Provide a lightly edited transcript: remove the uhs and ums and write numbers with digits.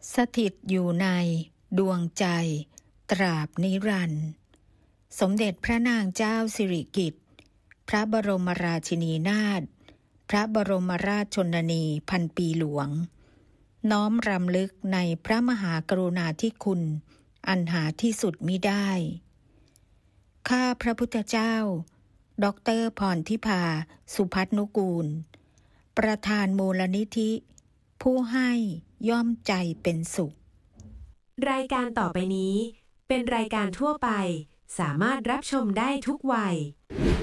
สถิตอยู่ในดวงใจตราบนิรันดร์สมเด็จพระนางเจ้าสิริกิติ์พระบรมราชินีนาถพระบรมราชชนนีพันปีหลวงน้อมรำลึกในพระมหากรุณาธิคุณอันหาที่สุดมิได้ข้าพระพุทธเจ้าดร.พรทิพาสุพัฒนุกูลประธานมูลนิธิผู้ให้ย่อมใจเป็นสุขรายการต่อไปนี้เป็นรายการทั่วไปสามารถรับชมได้ทุกวัย